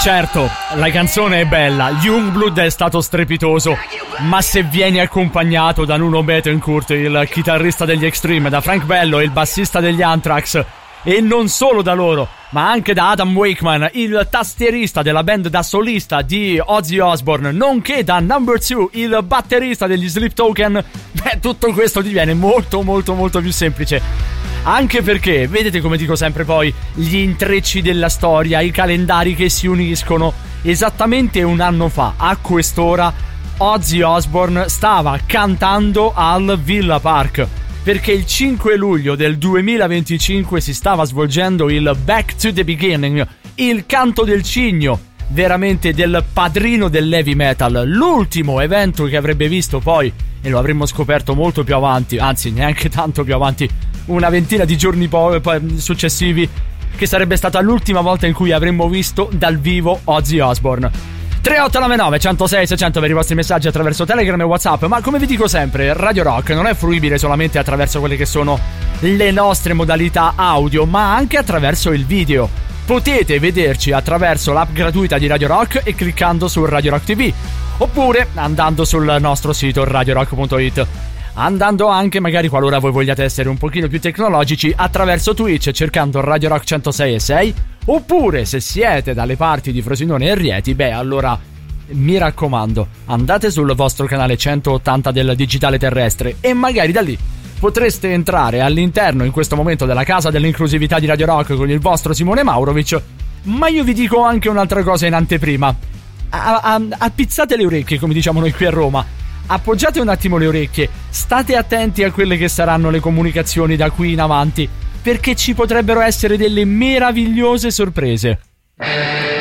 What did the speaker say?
Certo, la canzone è bella, Youngblood è stato strepitoso, ma se vieni accompagnato da Nuno Bettencourt, il chitarrista degli Extreme, da Frank Bello, il bassista degli Anthrax, e non solo da loro, ma anche da Adam Wakeman, il tastierista della band da solista di Ozzy Osbourne, nonché da Number 2, il batterista degli Sleep Token, beh, tutto questo diviene molto molto molto più semplice. Anche perché, vedete come dico sempre poi, gli intrecci della storia, i calendari che si uniscono. Esattamente un anno fa, a quest'ora, Ozzy Osbourne stava cantando al Villa Park, perché il 5 luglio del 2025 si stava svolgendo il Back to the Beginning, il canto del cigno, veramente del padrino dell'heavy metal, l'ultimo evento che avrebbe visto poi, e lo avremmo scoperto molto più avanti, anzi neanche tanto più avanti, una ventina di giorni poi successivi, che sarebbe stata l'ultima volta in cui avremmo visto dal vivo Ozzy Osbourne. 3899 106 600 per i vostri messaggi attraverso Telegram e WhatsApp. Ma come vi dico sempre, Radio Rock non è fruibile solamente attraverso quelle che sono le nostre modalità audio, ma anche attraverso il video. Potete vederci attraverso l'app gratuita di Radio Rock e cliccando su Radio Rock TV, oppure andando sul nostro sito radiorock.it, andando anche, magari qualora voi vogliate essere un pochino più tecnologici, attraverso Twitch cercando Radio Rock 106.6, oppure se siete dalle parti di Frosinone e Rieti, beh allora mi raccomando, andate sul vostro canale 180 del digitale terrestre e magari da lì potreste entrare all'interno in questo momento della casa dell'inclusività di Radio Rock con il vostro Simone Maurovic. Ma io vi dico anche un'altra cosa in anteprima: appizzate le orecchie, come diciamo noi qui a Roma. Appoggiate un attimo le orecchie, state attenti a quelle che saranno le comunicazioni da qui in avanti, perché ci potrebbero essere delle meravigliose sorprese.